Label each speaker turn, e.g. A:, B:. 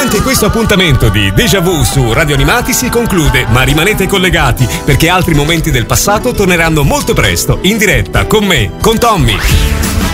A: Anche questo appuntamento di Déjà Vu su Radio Animati si conclude, ma rimanete collegati perché altri momenti del passato torneranno molto presto in diretta con me, con Tommy.